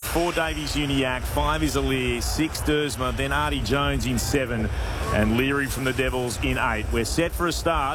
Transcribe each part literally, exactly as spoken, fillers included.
four Davies Uniacke, five is Aliir, six Dersma, then Artie Jones in seven, and Leary from the Devils in eight. We're set for a start.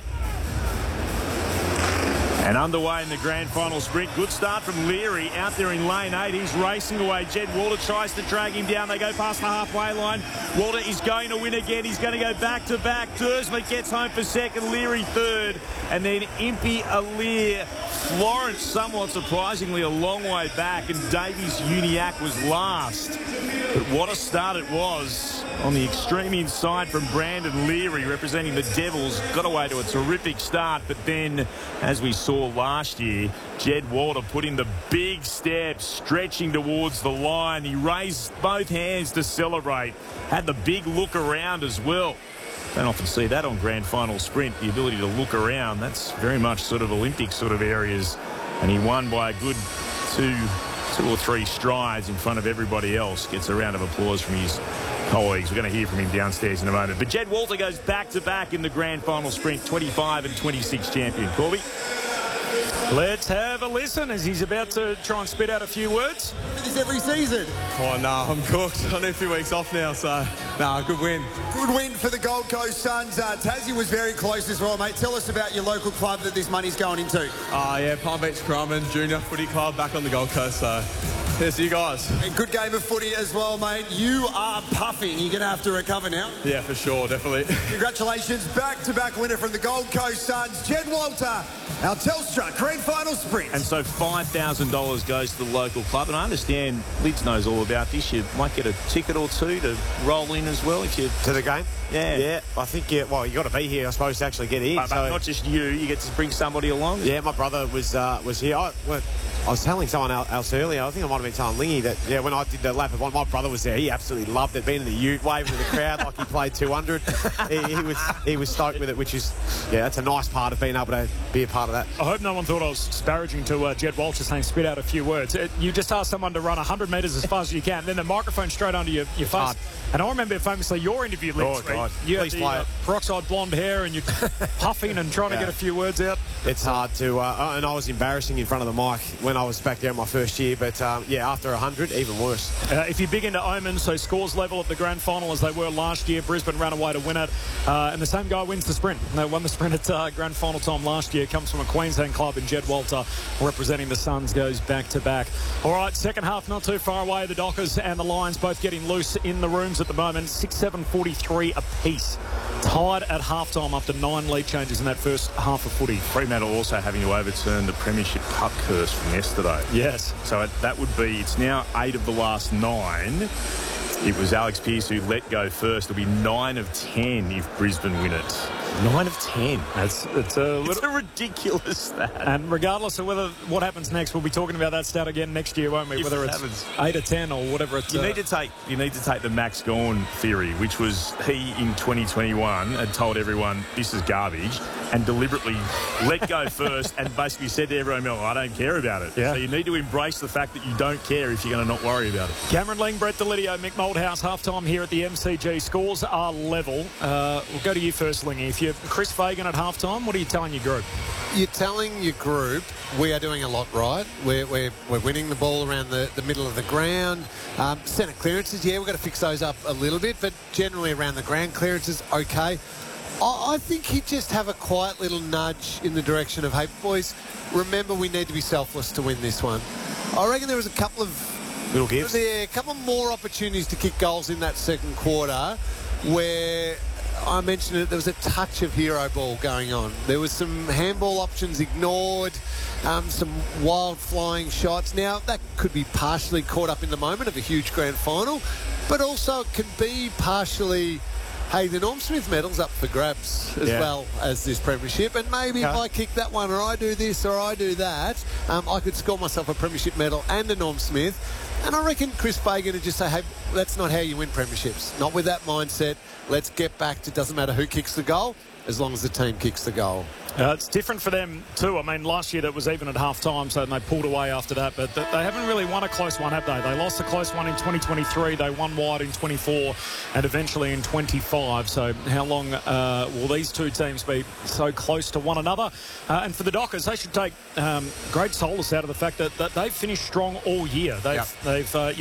And underway in the grand final sprint. Good start from Leary out there in lane eight. He's racing away. Jed Walter tries to drag him down. They go past the halfway line. Walter is going to win again. He's going to go back to back. Dersma gets home for second. Leary third. And then Impey, Aliir, Florence somewhat surprisingly a long way back. And Davies Uniacke was last. But what a start it was on the extreme inside from Brandon Leary representing the Devils. Got away to a terrific start. But then, as we saw last year, Jed Walter put in the big step, stretching towards the line. He raised both hands to celebrate. Had the big look around as well. Don't often see that on grand final sprint, the ability to look around. That's very much sort of Olympic sort of areas. And he won by a good two, two or three strides in front of everybody else. Gets a round of applause from his colleagues. We're going to hear from him downstairs in a moment. But Jed Walter goes back-to-back in the grand final sprint, twenty-five and twenty-six champion. Corby? Let's have a listen as he's about to try and spit out a few words. It's every season. Oh, no, I'm cooked. I need a few weeks off now, so, no, good win. Good win for the Gold Coast Suns. Uh, Tassie was very close as well, mate. Tell us about your local club that this money's going into. Oh, yeah, Palm Beach Currumbin Junior Footy Club back on the Gold Coast, so here's you guys. A good game of footy as well, mate. You are puffing. You're going to have to recover now. Yeah, for sure, definitely. Congratulations. Back-to-back winner from the Gold Coast Suns, Jed Walter, our Telstra Grand Final Sprint. And so five thousand dollars goes to the local club. And I understand Lids knows all about this. You might get a ticket or two to roll in as well if you... To the game? Yeah. Yeah, I think, yeah, well, you got to be here, I suppose, to actually get in. But, but so, not just you. You get to bring somebody along. yeah, my brother was uh, was here. I, well, I was telling someone else earlier, I think I might have been telling Lingy that, yeah, when I did the lap of one, my brother was there. He absolutely loved it, being in the ute, waving to the crowd like he played two hundred. he, he was he was stoked with it, which is, yeah, that's a nice part of being able to be a part of that. I hope no one thought I was disparaging to uh, Jed Walter saying spit out a few words. It, you just ask someone to run one hundred metres as fast as you can, then the microphone straight under your, your face. Hard. And I remember famously your interview, Liz. Oh, God. You Please had the play uh, it. peroxide blonde hair and you're puffing and trying Yeah. to get a few words out. It's hard to, uh, and I was embarrassing in front of the mic when I was back there in my first year, but um, yeah, after one hundred, even worse. Uh, if you're big into omens, so scores level at the grand final as they were last year. Brisbane ran away to win it. Uh, and the same guy wins the sprint. They won the sprint at uh, grand final time last year. Comes from a Queensland club, and Jed Walter representing the Suns goes back to back. All right, second half not too far away. The Dockers and the Lions both getting loose in the rooms at the moment. six seven forty-three apiece. Tied at halftime after nine lead changes in that first half of footy. Fremantle also having to overturn the Premiership Cup curse from yesterday. Yes. So it, that would be, it's now eight of the last nine. It was Alex Pearce who let go first. It'll be nine of ten if Brisbane win it. Nine of ten. It's, it's, a little... It's a ridiculous stat. And regardless of whether what happens next, we'll be talking about that stat again next year, won't we? If whether it it's happens. eight or ten or whatever it's... You uh, need to take you need to take the Max Gawn theory, which was he in twenty twenty-one had told everyone this is garbage and deliberately let go first and basically said to everyone, "I don't care about it." Yeah. So you need to embrace the fact that you don't care if you're going to not worry about it. Cameron Ling, Brett Delidio, Mick Moldhouse, halftime here at the M C G. Scores are level. Uh, we'll go to you first, Lingy. If you're Chris Fagan at halftime, what are you telling your group? You're telling your group we are doing a lot right. We're, we're, we're winning the ball around the, the middle of the ground. Um, centre clearances, yeah, we've got to fix those up a little bit, but generally around the ground clearances, okay. I, I think he'd just have a quiet little nudge in the direction of, hey, boys, remember we need to be selfless to win this one. I reckon there was a couple of... Little gives. Yeah, a couple more opportunities to kick goals in that second quarter where... I mentioned it, there was a touch of hero ball going on. There was some handball options ignored, um, some wild flying shots. Now, that could be partially caught up in the moment of a huge grand final, but also it can be partially, hey, the Norm Smith medal's up for grabs as Yeah. well as this premiership, and maybe Okay. if I kick that one or I do this or I do that, um, I could score myself a premiership medal and a Norm Smith. And I reckon Chris Fagan would just say, hey, that's not how you win premierships. Not with that mindset. Let's get back to, doesn't matter who kicks the goal, as long as the team kicks the goal. Uh, it's different for them too. I mean, last year that was even at half-time, so they pulled away after that. But th they haven't really won a close one, have they? They lost a close one in twenty twenty-three. They won wide in twenty-four and eventually in twenty-five. So how long uh, will these two teams be so close to one another? Uh, and for the Dockers, they should take um, great solace out of the fact that, that they've finished strong all year. They've, Yep. they've uh,